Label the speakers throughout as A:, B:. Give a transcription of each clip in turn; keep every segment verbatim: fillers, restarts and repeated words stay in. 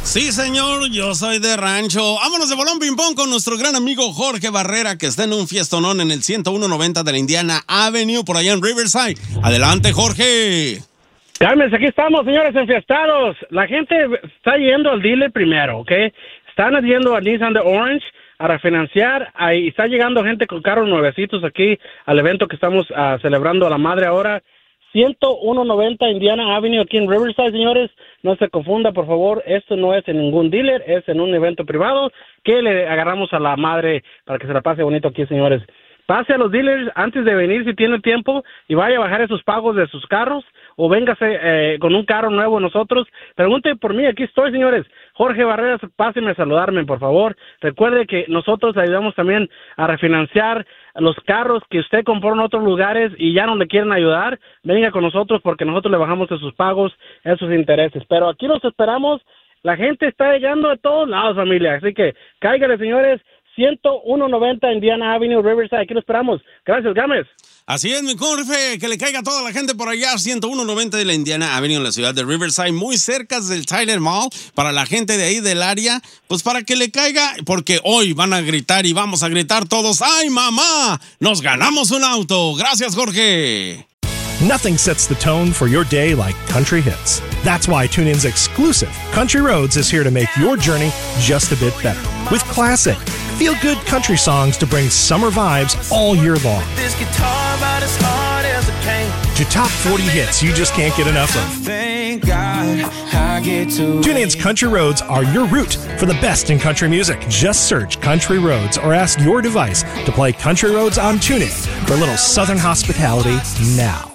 A: Sí, señor, yo soy de rancho. Vámonos de bolón ping-pong con nuestro gran amigo Jorge Barrera, que está en un fiestonón en el ciento uno noventa de la Indiana Avenue, por allá en Riverside. Adelante, Jorge.
B: Carmen, aquí estamos, señores, enfiestados. La gente está yendo al dealer primero, ¿ok? Están yendo al Nissan de Orange a refinanciar. Ahí está llegando gente con carros nuevecitos aquí al evento que estamos uh, celebrando a la madre ahora. ciento uno noventa Indiana Avenue aquí en Riverside, señores. No se confunda, por favor. Esto no es en ningún dealer, es en un evento privado que le agarramos a la madre para que se la pase bonito aquí, señores. Pase a los dealers antes de venir si tiene tiempo y vaya a bajar esos pagos de sus carros o véngase eh, con un carro nuevo nosotros. Pregunte por mí, aquí estoy, señores. Jorge Barreras, pásenme a saludarme, por favor. Recuerde que nosotros ayudamos también a refinanciar los carros que usted compró en otros lugares y ya no le quieren ayudar. Venga con nosotros porque nosotros le bajamos de sus pagos, esos intereses. Pero aquí los esperamos. La gente está llegando de todos lados, familia. Así que cáigale, señores. ciento uno noventa Indiana Avenue, Riverside. Aquí lo esperamos. Gracias, Gámez.
A: Así es, mi Jorge, que le caiga a toda la gente por allá, ciento uno noventa de la Indiana Avenue en la ciudad de Riverside, muy cerca del Tyler Mall, para la gente de ahí del área, pues para que le caiga, porque hoy van a gritar y vamos a gritar todos, ¡ay, mamá! ¡Nos ganamos un auto! Gracias, Jorge.
C: Nothing sets the tone for your day like country hits. That's why TuneIn's exclusive Country Roads is here to make your journey just a bit better. With classic, feel-good country songs to bring summer vibes all year long.
D: This guitar about as hard as a cane.
C: To top forty hits you just can't get enough of.
D: Thank God I get to
C: TuneIn's Country Roads are your route for the best in country music. Just search Country Roads or ask your device to play Country Roads on TuneIn for a little southern hospitality now.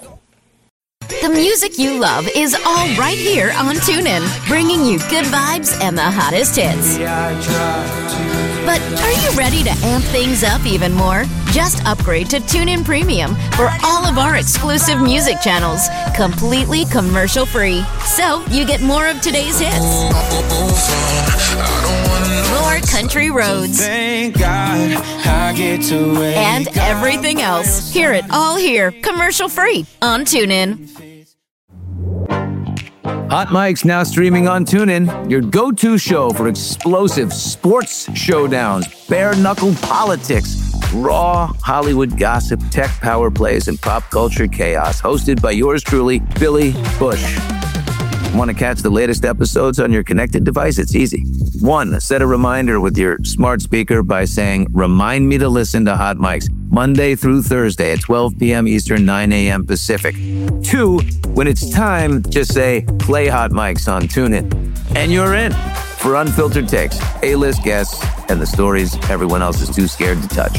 E: The music you love is all right here on TuneIn, bringing you good vibes and the hottest hits. But are you ready to amp things up even more? Just upgrade to TuneIn Premium for all of our exclusive music channels, completely commercial-free. So you get more of today's hits, more country roads,
D: Thank God I get to wake
E: and everything else. Hear it all here, commercial-free on TuneIn.
F: Hot Mike's now streaming on TuneIn, your go-to show for explosive sports showdowns, bare-knuckle politics, raw Hollywood gossip, tech power plays, and pop culture chaos. Hosted by yours truly, Billy Bush. Want to catch the latest episodes on your connected device? It's easy. One, set a reminder with your smart speaker by saying, "Remind me to listen to Hot Mics Monday through Thursday at twelve p.m. Eastern, nine a.m. Pacific." Two, when it's time, just say, "Play Hot Mics on TuneIn." And you're in for unfiltered takes, A-list guests, and the stories everyone else is too scared to touch.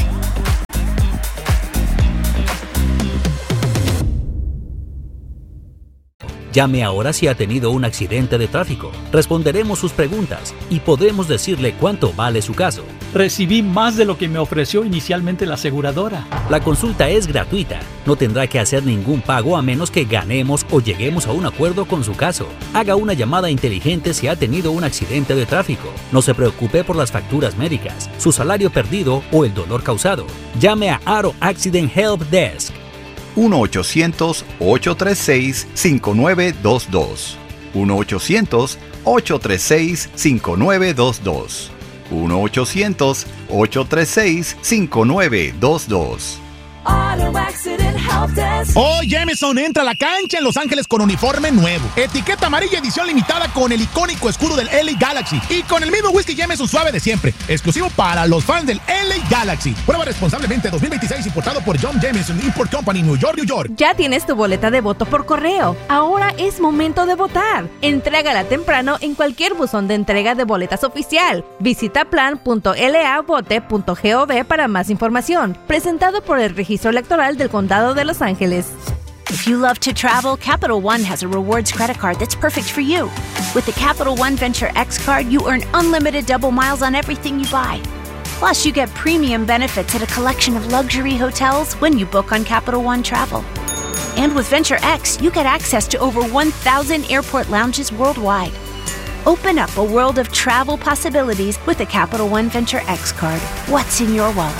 G: Llame ahora si ha tenido un accidente de tráfico. Responderemos sus preguntas y podremos decirle cuánto vale su caso.
H: Recibí más de lo que me ofreció inicialmente la aseguradora.
G: La consulta es gratuita. No tendrá que hacer ningún pago a menos que ganemos o lleguemos a un acuerdo con su caso. Haga una llamada inteligente si ha tenido un accidente de tráfico. No se preocupe por las facturas médicas, su salario perdido o el dolor causado. Llame a Auto Accident Help Desk.
I: uno ochocientos, ocho tres seis, cinco nueve dos dos. uno ochocientos, ocho tres seis, cinco nueve dos dos. uno ochocientos, ocho tres seis, cinco nueve dos dos.
J: Auto Accident Help Desk.
K: Oh, Jameson entra a la cancha en Los Ángeles con uniforme nuevo. Etiqueta amarilla edición limitada con el icónico escudo del L A Galaxy. Y con el mismo whisky Jameson suave de siempre. Exclusivo para los fans del L A Galaxy. Prueba responsablemente dos mil veintiséis, importado por John Jameson Import Company, New York, New York.
L: Ya tienes tu boleta de voto por correo. Ahora es momento de votar. Entrégala temprano en cualquier buzón de entrega de boletas oficial. Visita plan punto l a vote punto gov para más información. Presentado por el Registro Electoral del Condado de Los Ángeles.
M: If you love to travel, Capital One has a rewards credit card that's perfect for you. With the Capital One Venture X card, you earn unlimited double miles on everything you buy. Plus, you get premium benefits at a collection of luxury hotels when you book on Capital One Travel. And with Venture X, you get access to over one thousand airport lounges worldwide. Open up a world of travel possibilities with the Capital One Venture X card. What's in your wallet?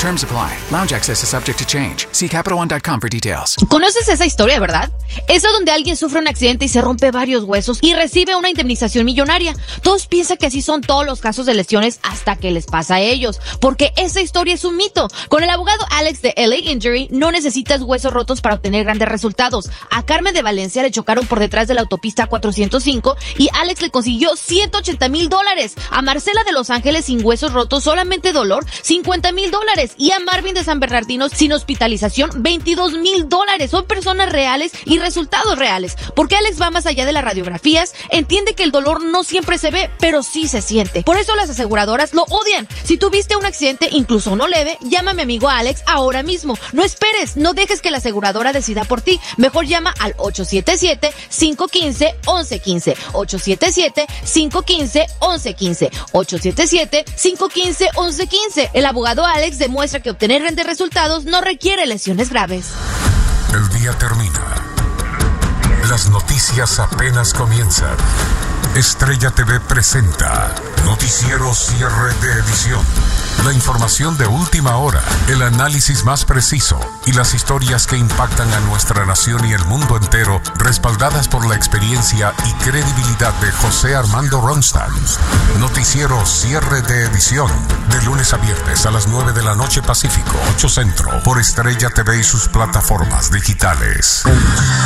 N: Terms apply. Lounge access is subject to change. See Capital One dot com for details.
O: ¿Conoces esa historia, verdad? Esa donde alguien sufre un accidente y se rompe varios huesos y recibe una indemnización millonaria. Todos piensan que así son todos los casos de lesiones hasta que les pasa a ellos, porque esa historia es un mito. Con el abogado Alex de L A Injury no necesitas huesos rotos para obtener grandes resultados. A Carmen de Valencia le chocaron por detrás de la autopista cuatrocientos cinco y Alex le consiguió ciento ochenta mil dólares. A Marcela de Los Ángeles sin huesos rotos, solamente dolor, cincuenta mil dólares. Y a Marvin de San Bernardino sin hospitalización, veintidós mil dólares. Son personas reales y resultados reales. Porque Alex va más allá de las radiografías, entiende que el dolor no siempre se ve, pero sí se siente. Por eso las aseguradoras lo odian. Si tuviste un accidente, incluso no leve, llama a mi amigo Alex ahora mismo. No esperes, no dejes que la aseguradora decida por ti. Mejor llama al ocho siete siete, cinco uno cinco, once quince. ocho siete siete, cinco uno cinco, once quince. ocho siete siete, cinco uno cinco, once quince. El abogado Alex demuestra que obtener grandes resultados no requiere lesiones graves.
P: El día termina. Las noticias apenas comienzan. Estrella T V presenta Noticiero Cierre de Edición. La información de última hora, el análisis más preciso y las historias que impactan a nuestra nación y el mundo entero, respaldadas por la experiencia y credibilidad de José Armando Ronstadt. Noticiero Cierre de Edición, de lunes a viernes a las nueve de la noche Pacífico, ocho Centro, por Estrella T V y sus plataformas digitales.